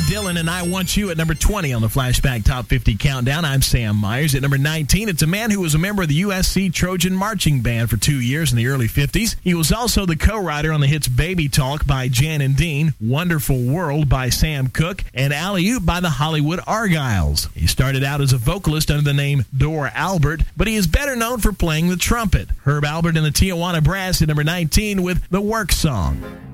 Dylan and I Want You at number 20 on the Flashback Top 50 Countdown. I'm Sam Myers. At number 19, it's a man who was a member of the USC Trojan Marching Band for 2 years in the early 50s. He was also the co-writer on the hits Baby Talk by Jan and Dean, Wonderful World by Sam Cooke, and Alley-Oop by the Hollywood Argyles. He started out as a vocalist under the name Dor Albert, but he is better known for playing the trumpet. Herb Albert and the Tijuana Brass at number 19 with The Work Song.